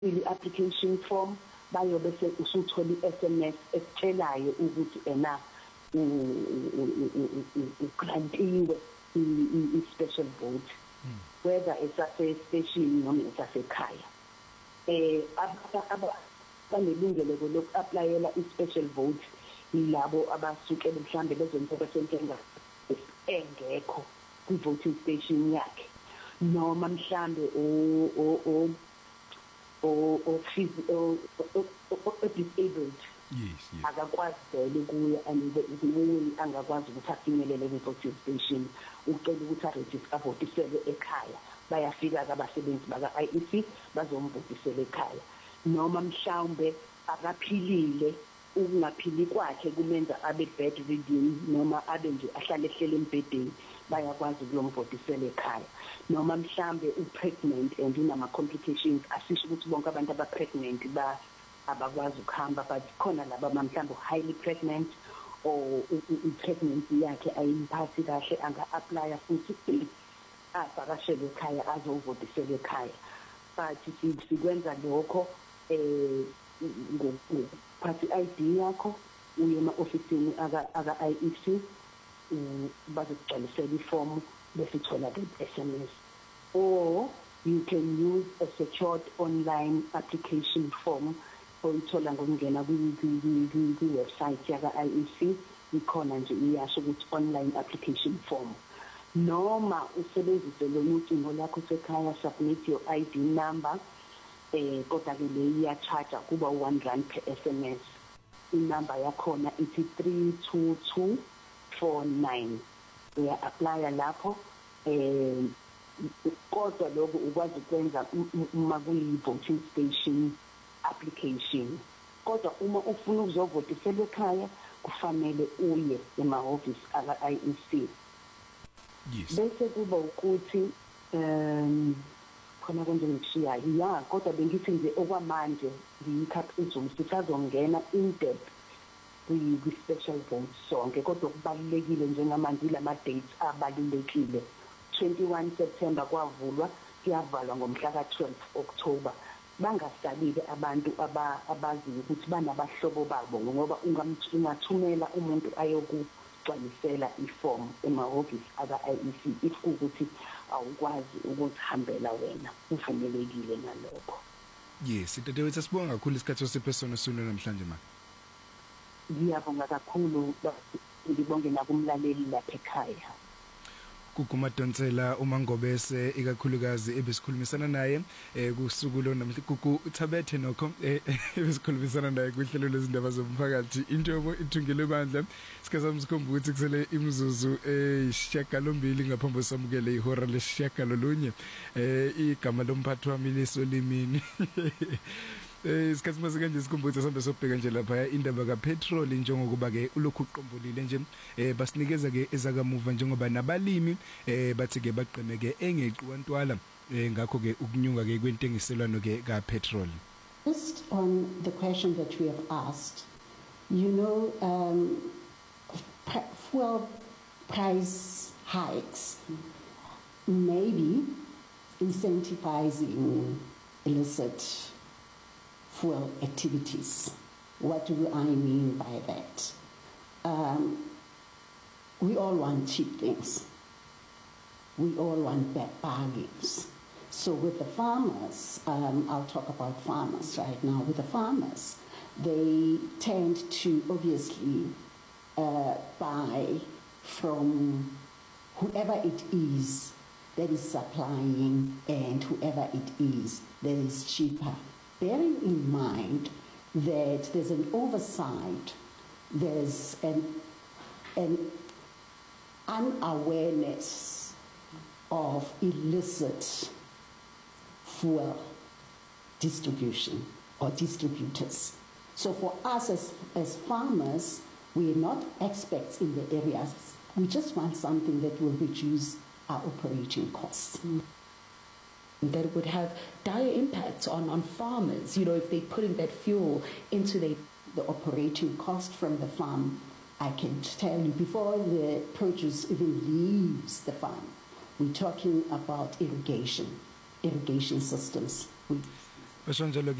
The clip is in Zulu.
application form bayobe usuthola iSMS ekutshelayo ukuthi ena ugrantiwe i-special vote whether esase-station noma esasekhaya. Banelungelo loku-applyela i-special vote labo abasukele mhlambe bezomthethwa engekho kwi-voting station yakhe noma mhlambe disabled. Yes. Akakwazi vele kuya and angakwazi ukuthi afinyelele kwi-voting station ucela ukuthi aregister votisele ekhaya bayafika abasebenzi baka-IEC bazomvotisela ekhaya noma mhlawumbe akaphilile ukungaphili kwakhe kumenza abe bedridden noma abe nje ahlale ehlele embhedeni bayakwazi ukulomvotisela ekhaya noma mhlambe upregnant and unama complications asisho ukuthi bonke abantu abapregnant abakwazi ukuhamba but khona laba mhlambe highly pregnant or pregnancy yakhe ayimphathi kahle anga-apply futhi avakashele ekhaya azovotisela ekhaya but sikwenza lokho ngokuphatha i-ID yakho uye ema-ofisini aka-IEC bazokugcwalisela ifomu bese ithola ke SMS or you can use a secured online application form oyithola ngokungena kwi-website yaka-IEC ikhona nje iyasho ukuthi online application form noma usebenzise lo ucingo lakho sekhaya submit your ID number kodwa ke le iyacharge kuba 1 rand per SMS inumber yakhona ithi 32249 uya apply lapho kodwa lokho ukwazi ukwenza uma kuyi-voting station application kodwa uma ufuna ukuzovotisela ekhaya kufanele uye emahhovisi aka-IEC. Yes. Bese kuba ukuthi khona konje ngishiyayo ya kodwa bengithi nje okwamanje ngiyikhaphizulu sisazongena in depth kwi-special vote sonke kodwa kubalulekile njengamanje lama dates abalulekile 21 September kwavulwa kuyavalwa ngomhla ka12 October bangasalile abantu abaziyo ukuthi banabahlobo babo ngoba ungathumela umuntu ayokugcwalisela iform emahhovisi aka-IEC if ukuthi awukwazi ukuzihambela wena uvumelekile nalokho. Yes, dadewethu sibonga kakhulu isikhathi osiphe sona sona namhlanje ma. Ngiyabonga kakhulu ngibonge nakumlaleli lapha ekhaya. Kukumadonsela uMangobese ikakhulukazi ebesikhulumisana naye kusuku lo namhla kuthabethe nokho ebesikhulumisana naye kuhlelo lezindaba zomphakathi injobo ithungele bandla sikazamsikhomba ukuthi kusele imizuzu eyishiyagalombili ngaphambi kosamukele ihora lesishiyagalolunye igama lomphathi wami lesolimini isikhathi mase kanje sikhumbuza sambe sobheka nje lapha indaba kapetrol njengokuba ke ulokhu uqombulile nje basinikeza ke ezakamuva njengoba nabalimi bathi ke baqeme ke engeqiwantwala ngakho ke ukunyuka ke kwentengiselwano ke kapetrol. Just on the question that we have asked, you know, fuel price hikes maybe incentivizing illicit fuel activities. What do I mean by that? We all want cheap things. We all want bad bargains. So with the farmers, I'll talk about farmers right now. With the farmers, they tend to obviously buy from whoever it is that is supplying and whoever it is that is cheaper. Bearing in mind that there's an oversight, there's an unawareness of illicit fuel distribution or distributors. So for us as farmers, we're not experts in the areas. We just want something that will reduce our operating costs. That would have dire impacts on farmers, you know, if they're putting that fuel into the operating cost from the farm. I can tell you, before the produce even leaves the farm, we're talking about irrigation systems. basho njalo